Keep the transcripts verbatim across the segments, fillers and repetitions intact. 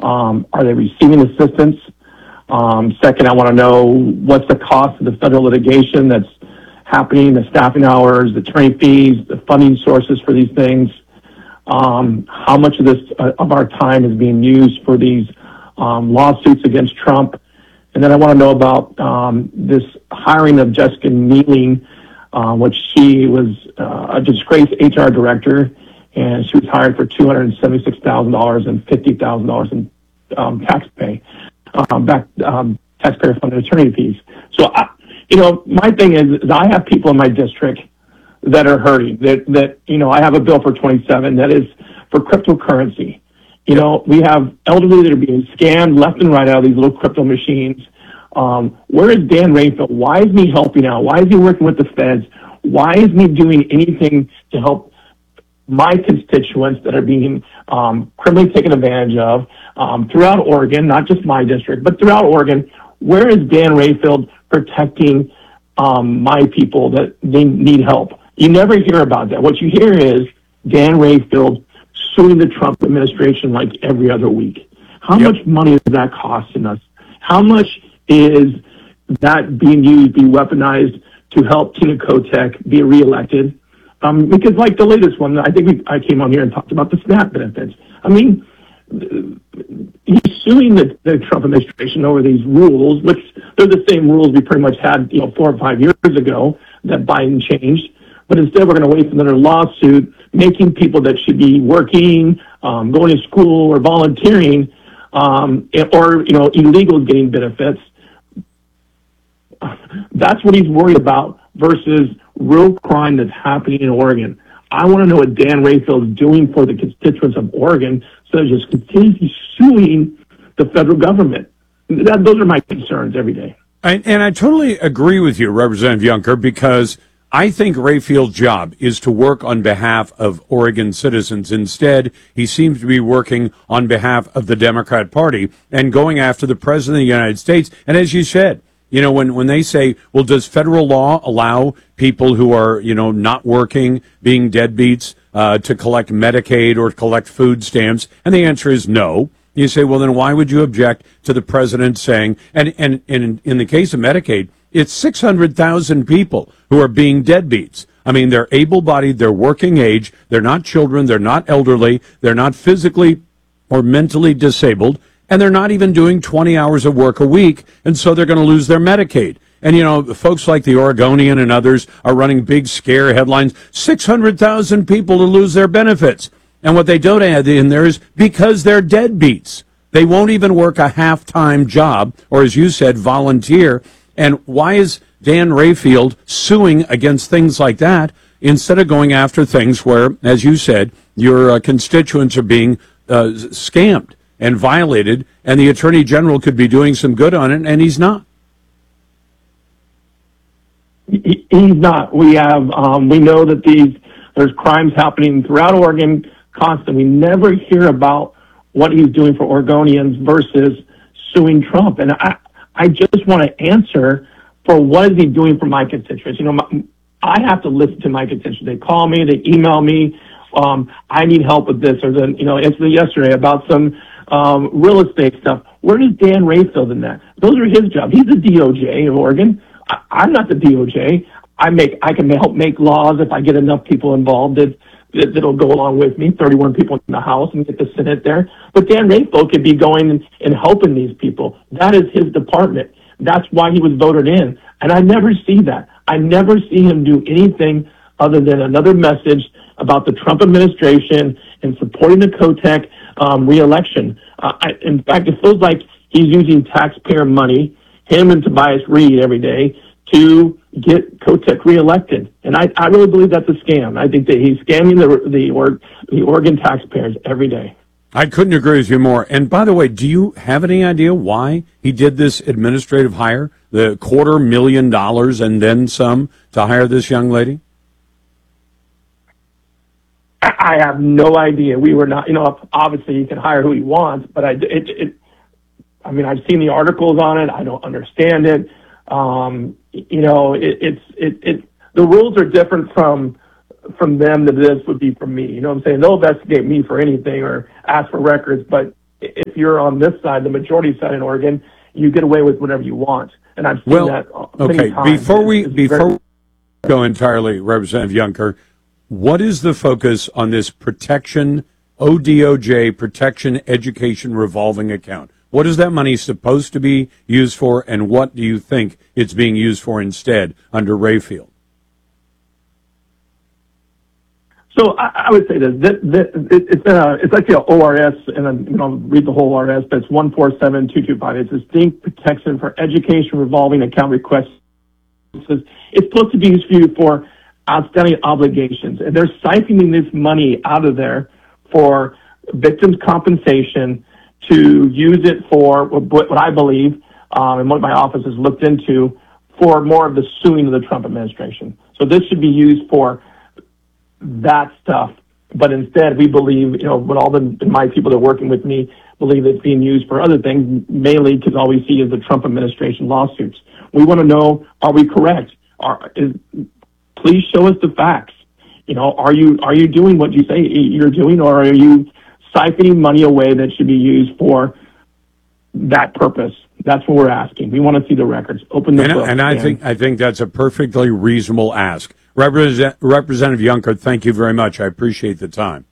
Um, are they receiving assistance? Um, second, I want to know what's the cost of the federal litigation that's happening, the staffing hours, the attorney fees, the funding sources for these things. Um, how much of this uh, of our time is being used for these um, lawsuits against Trump? And then I want to know about um, this hiring of Jessica Nealing, uh, which she was uh, a disgraced H R director, and she was hired for two hundred seventy-six thousand dollars and fifty thousand dollars in um, tax pay, um, back um, taxpayer-funded attorney fees. So, I, you know, my thing is, is I have people in my district that are hurting. That that you know, I have a bill for twenty-seven that is for cryptocurrency. You know, we have elderly that are being scammed left and right out of these little crypto machines. Um, where is Dan Rayfield? Why isn't he helping out? Why is he working with the feds? Why isn't he doing anything to help my constituents that are being um, criminally taken advantage of um, throughout Oregon, not just my district, but throughout Oregon? Where is Dan Rayfield protecting um, my people that they need help? You never hear about that. What you hear is Dan Rayfield suing the Trump administration like every other week. How yep. much money is that costing us? How much is that being used, being weaponized to help Tina Kotek be reelected? Um, because like the latest one, I think we, I came on here and talked about the SNAP benefits. I mean, he's suing the, the Trump administration over these rules, which they're the same rules we pretty much had, you know, four or five years ago that Biden changed. But instead, we're going to wait for another lawsuit, making people that should be working, um, going to school, or volunteering, um, or you know, illegals getting benefits. That's what he's worried about versus real crime that's happening in Oregon. I want to know what Dan Rayfield is doing for the constituents of Oregon, so they're just continuously suing the federal government. That, those are my concerns every day. I, and I totally agree with you, Representative Juncker, because I think Rayfield's job is to work on behalf of Oregon citizens. Instead, he seems to be working on behalf of the Democrat Party and going after the President of the United States. And as you said, you know, when, when they say, well, does federal law allow people who are, you know, not working, being deadbeats, uh, to collect Medicaid or collect food stamps? And the answer is no. You say, well, then why would you object to the president saying, and, and, and in, in the case of Medicaid, it's six hundred thousand people who are being deadbeats. I mean, they're able-bodied, they're working age, they're not children, they're not elderly, they're not physically or mentally disabled, and they're not even doing twenty hours of work a week, and so they're going to lose their Medicaid. And, you know, folks like the Oregonian and others are running big scare headlines, six hundred thousand people to lose their benefits. And what they don't add in there is because they're deadbeats. They won't even work a half-time job, or as you said, volunteer. And why is Dan Rayfield suing against things like that instead of going after things where, as you said, your uh, constituents are being uh, scammed and violated, and the Attorney General could be doing some good on it, and he's not? He, he's not. We have, um, we know that these there's crimes happening throughout Oregon constantly. We never hear about what he's doing for Oregonians versus suing Trump. And I, I just want to answer for what is he doing for my constituents. You know, my, I have to listen to my constituents. They call me, they email me. Um, I need help with this, or then, you know, incident yesterday about some um, real estate stuff. Where is Dan Rayfield in that? Those are his jobs. He's the D O J of Oregon. I, I'm not the D O J. I make, I can help make laws if I get enough people involved that, that that'll go along with me. thirty-one people in the House and get the Senate there. But Dan Rayfield could be going and, and helping these people. That is his department. That's why he was voted in. And I never see that. I never see him do anything other than another message about the Trump administration and supporting the Kotek um, reelection. Uh, I, in fact, it feels like he's using taxpayer money, him and Tobias Reed every day, to get Kotek reelected. And I, I really believe that's a scam. I think that he's scamming the, the, or, the Oregon taxpayers every day. I couldn't agree with you more. And by the way, do you have any idea why he did this administrative hire, the quarter million dollars and then some to hire this young lady? I have no idea. We were not, you know, obviously he can hire who he wants, but I, it, it, I mean, I've seen the articles on it. I don't understand it. Um, you know, it, it's, it, it, the rules are different from, from them than this would be from me. You know what I'm saying? They'll investigate me for anything or ask for records, but if you're on this side, the majority side in Oregon, you get away with whatever you want. And I've seen Well, that many okay, times. before we, It's before very- we go entirely, Representative Youngker, what is the focus on this protection, O D O J, protection education revolving account? What is that money supposed to be used for, and what do you think it's being used for instead under Rayfield? So I, I would say this, that, that it, it's, uh, it's actually an O R S, and I'm, you know, read the whole O R S, but it's one four seven two two five. It's distinct protection for education revolving account requests. It says it's supposed to be used for you for outstanding obligations. And they're siphoning this money out of there for victims' compensation to use it for what, what I believe, um, and what my office has looked into, for more of the suing of the Trump administration. So this should be used for that stuff. But instead, we believe, you know, what all the my people that are working with me believe it's being used for other things, mainly because all we see is the Trump administration lawsuits. We want to know, are we correct? Are, is, please show us the facts. You know, are you are you doing what you say you're doing, or are you siphoning money away that should be used for that purpose? That's what we're asking. We want to see the records. Open the And, book. and I think I think that's a perfectly reasonable ask. Represent, Representative Youngker, thank you very much. I appreciate the time.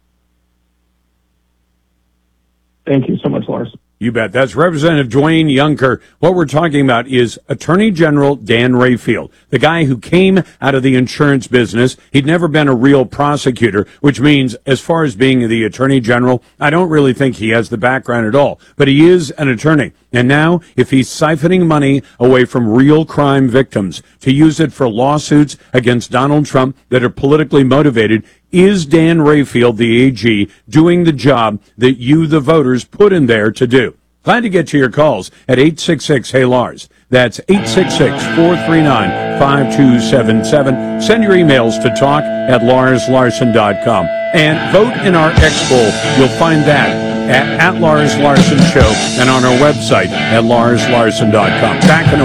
Thank you so much, Lars. You bet. That's Representative Dwayne Youngker. What we're talking about is Attorney General Dan Rayfield, the guy who came out of the insurance business. He'd never been a real prosecutor, which means as far as being the Attorney General, I don't really think he has the background at all. But he is an attorney. And now, if he's siphoning money away from real crime victims to use it for lawsuits against Donald Trump that are politically motivated, is Dan Rayfield, the A G, doing the job that you, the voters, put him there to do? Glad to get to your calls at eight six six, hey Lars. That's eight six six, four three nine, five two seven seven. Send your emails to talk at lars larson dot com. And vote in our X poll. You'll find that at, at Lars Larson Show and on our website at lars larson dot com. Back in a